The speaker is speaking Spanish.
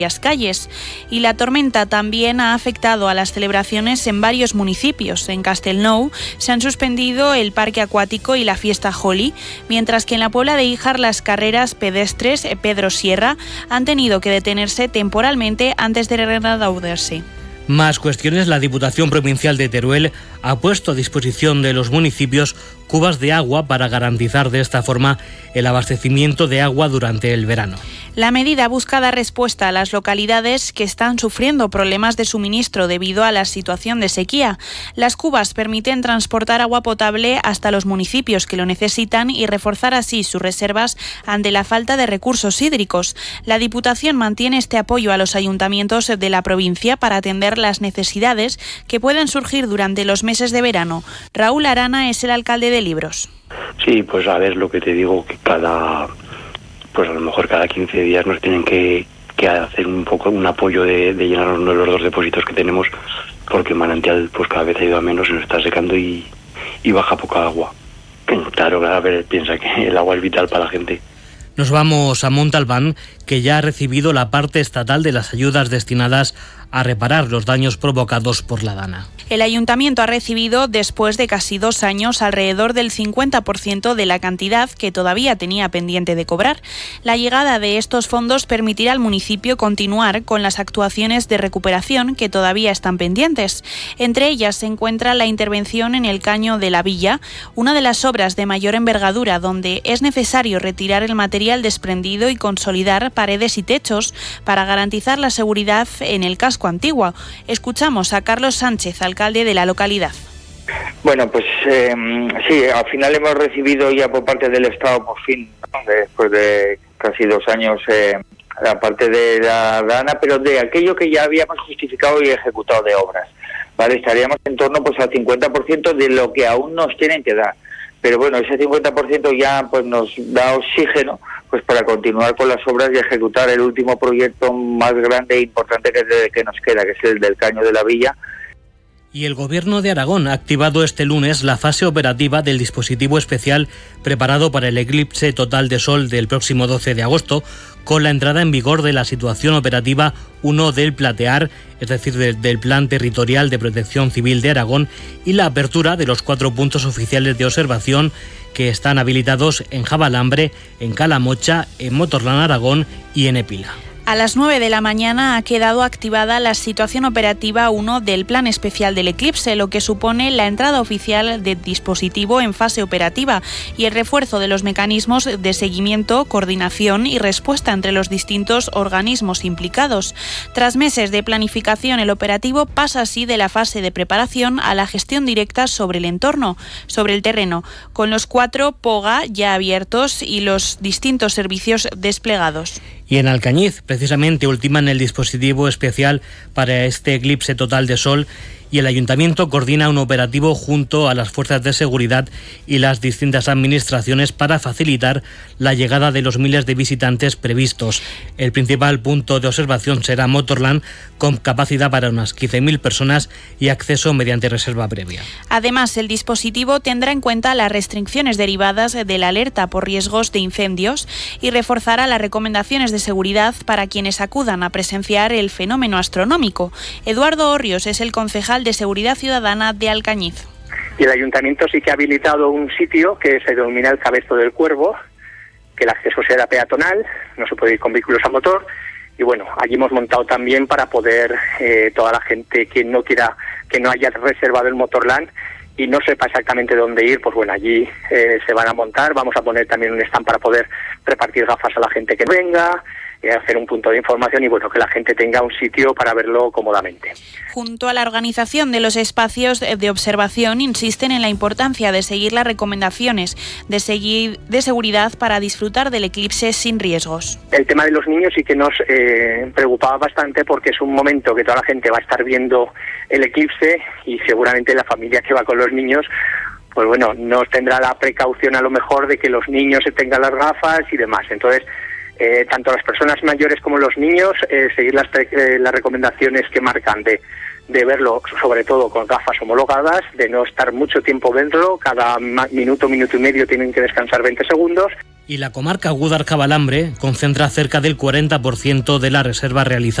calles. Y la tormenta también ha afectado a las celebraciones en varios municipios. En Castellnou se han suspendido el parque acuático y la fiesta Holi, mientras que en la Puebla de Híjar las carreras pedestres Pedro Sierra han tenido que detenerse temporalmente antes de reanudarse. Más cuestiones. La Diputación Provincial de Teruel ha puesto a disposición de los municipios cubas de agua para garantizar de esta forma el abastecimiento de agua durante el verano. La medida busca dar respuesta a las localidades que están sufriendo problemas de suministro debido a la situación de sequía. Las cubas permiten transportar agua potable hasta los municipios que lo necesitan y reforzar así sus reservas ante la falta de recursos hídricos. La Diputación mantiene este apoyo a los ayuntamientos de la provincia para atender las necesidades que pueden surgir durante los meses de verano. Raúl Arana es el alcalde de Libros. Sí, pues a ver, lo que te digo, que a lo mejor cada 15 días nos tienen que hacer un poco un apoyo de llenar los 2 depósitos que tenemos, porque el manantial pues cada vez ha ido a menos, se nos está secando y baja poca agua. Claro, a ver, piensa que el agua es vital para la gente. Nos vamos a Montalbán, que ya ha recibido la parte estatal de las ayudas destinadas a reparar los daños provocados por la Dana. El ayuntamiento ha recibido, después de casi 2 años, alrededor del 50% de la cantidad que todavía tenía pendiente de cobrar. La llegada de estos fondos permitirá al municipio continuar con las actuaciones de recuperación que todavía están pendientes. Entre ellas se encuentra la intervención en el Caño de la Villa, una de las obras de mayor envergadura donde es necesario retirar el material desprendido y consolidar paredes y techos para garantizar la seguridad en el casco antiguo. Escuchamos a Carlos Sánchez, alcalde de la localidad. Bueno, pues sí, al final hemos recibido ya por parte del Estado, por fin, ¿no? Después de casi 2 años, la parte de la Dana, pero de aquello que ya habíamos justificado y ejecutado de obras, ¿vale? Estaríamos en torno pues al 50% de lo que aún nos tienen que dar. Pero bueno, ese 50% ya pues nos da oxígeno pues para continuar con las obras y ejecutar el último proyecto más grande e importante que nos queda, que es el del Caño de la Villa. Y el Gobierno de Aragón ha activado este lunes la fase operativa del dispositivo especial preparado para el eclipse total de sol del próximo 12 de agosto, con la entrada en vigor de la situación operativa 1 del Platear, es decir, del Plan Territorial de Protección Civil de Aragón, y la apertura de los 4 puntos oficiales de observación que están habilitados en Javalambre, en Calamocha, en Motorland Aragón y en Épila. A las 9 de la mañana ha quedado activada la situación operativa 1 del Plan Especial del Eclipse, lo que supone la entrada oficial del dispositivo en fase operativa y el refuerzo de los mecanismos de seguimiento, coordinación y respuesta entre los distintos organismos implicados. Tras meses de planificación, el operativo pasa así de la fase de preparación a la gestión directa sobre el entorno, sobre el terreno, con los 4 POGA ya abiertos y los distintos servicios desplegados. Y en Alcañiz, precisamente, ultiman el dispositivo especial para este eclipse total de sol y el Ayuntamiento coordina un operativo junto a las fuerzas de seguridad y las distintas administraciones para facilitar la llegada de los miles de visitantes previstos. El principal punto de observación será Motorland, con capacidad para unas 15.000 personas y acceso mediante reserva previa. Además, el dispositivo tendrá en cuenta las restricciones derivadas de la alerta por riesgos de incendios y reforzará las recomendaciones de seguridad para quienes acudan a presenciar el fenómeno astronómico. Eduardo Orrios es el concejal de Seguridad Ciudadana de Alcañiz. Y el Ayuntamiento sí que ha habilitado un sitio que se denomina el Cabezo del Cuervo, que el acceso será peatonal, no se puede ir con vehículos a motor, y bueno, allí hemos montado también para poder toda la gente que no quiera, que no haya reservado el Motorland y no sepa exactamente dónde ir, pues bueno, allí se van a montar, vamos a poner también un stand para poder repartir gafas a la gente que venga, hacer un punto de información y bueno, que la gente tenga un sitio para verlo cómodamente. Junto a la organización de los espacios de observación, insisten en la importancia de seguir las recomendaciones de seguridad para disfrutar del eclipse sin riesgos. El tema de los niños sí que nos preocupaba bastante porque es un momento que toda la gente va a estar viendo el eclipse y seguramente la familia que va con los niños pues bueno, no tendrá la precaución a lo mejor de que los niños se tengan las gafas y demás. Entonces, tanto las personas mayores como los niños, seguir las recomendaciones que marcan de verlo, sobre todo con gafas homologadas, de no estar mucho tiempo dentro, cada minuto y medio tienen que descansar 20 segundos. Y la comarca Guadalcabalambre concentra cerca del 40% de la reserva realizada